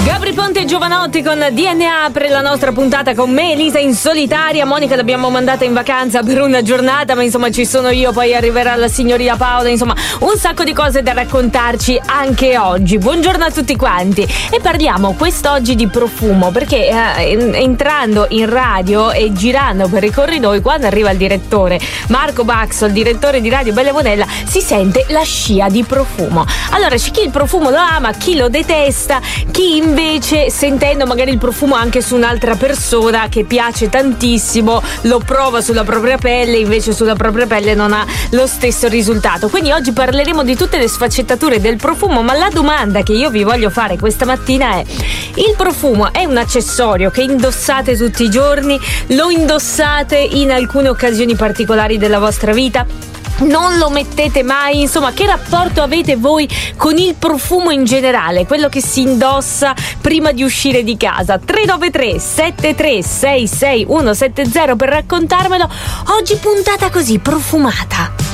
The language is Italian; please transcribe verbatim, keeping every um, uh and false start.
Gabri Ponte e Giovanotti con D N A apre la nostra puntata con me, Elisa in solitaria. Monica l'abbiamo mandata in vacanza per una giornata, ma insomma ci sono io, poi arriverà la signorina Paola, insomma un sacco di cose da raccontarci anche oggi. Buongiorno a tutti quanti e parliamo quest'oggi di profumo, perché eh, entrando in radio e girando per i corridoi, quando arriva il direttore Marco Baxo, il direttore di Radio Bella Bonella, si sente la scia di profumo. Allora c'è chi il profumo lo ama, chi lo detesta, chi invece Invece, sentendo magari il profumo anche su un'altra persona che piace tantissimo, lo prova sulla propria pelle, invece sulla propria pelle non ha lo stesso risultato. Quindi oggi parleremo di tutte le sfaccettature del profumo, ma la domanda che io vi voglio fare questa mattina è: il profumo è un accessorio che indossate tutti i giorni? Lo indossate in alcune occasioni particolari della vostra vita? Non lo mettete mai? Insomma, che rapporto avete voi con il profumo in generale, quello che si indossa prima di uscire di casa? Tre nove tre sette tre sei sei uno sette zero per raccontarmelo. Oggi puntata così, profumata.